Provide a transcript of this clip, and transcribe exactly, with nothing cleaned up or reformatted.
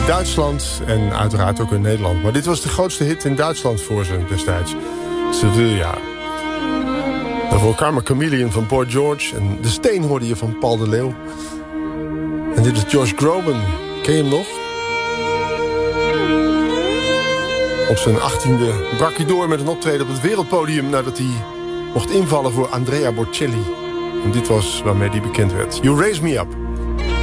Duitsland en uiteraard ook in Nederland. Maar dit was de grootste hit in Duitsland voor ze destijds. Sevilla. Daarvoor Karma Chameleon van Boy George. En De Steen hoorde je van Paul de Leeuw. En dit is Josh Groban. Ken je hem nog? Op zijn achttiende brak hij door met een optreden op het wereldpodium... nadat hij mocht invallen voor Andrea Bocelli. En dit was waarmee hij bekend werd. You Raise Me Up.